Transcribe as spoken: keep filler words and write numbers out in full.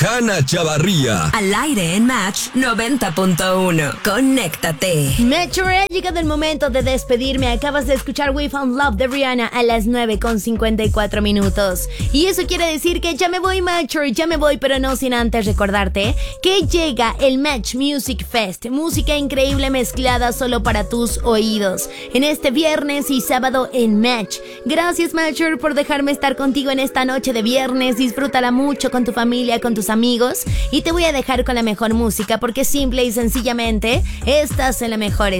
Hanna Chavarría. Al aire en Match noventa punto uno. Conéctate. Metro, ha llegado el momento de despedirme. Acabas de escuchar We Found Love de Rihanna a las nueve con cincuenta y cuatro minutos. Y eso quiere decir que ya me voy, Metro, ya me voy, pero no sin antes recordarte que llega el Match Music Fest. Música increíble mezclada solo para tus oídos. En este viernes y sábado en Match. Gracias, Metro, por dejarme estar contigo en esta noche de viernes. Disfrútala mucho con tu familia, con tus amigos. Y te voy a dejar con la mejor música porque simple y sencillamente estás en la mejor